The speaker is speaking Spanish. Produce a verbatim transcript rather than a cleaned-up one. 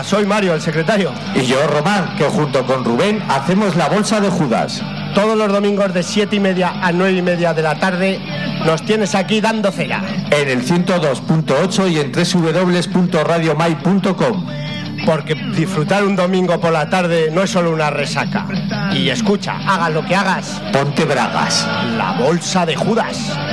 soy Mario, el secretario. Y yo, Román, que junto con Rubén hacemos la Bolsa de Judas. Todos los domingos de siete y media a nueve y media de la tarde nos tienes aquí dando cera. En el ciento dos punto ocho y en doble u doble u doble u punto radio mai punto com. Porque disfrutar un domingo por la tarde no es solo una resaca. Y escucha, hagas lo que hagas, ponte bragas. La Bolsa de Judas.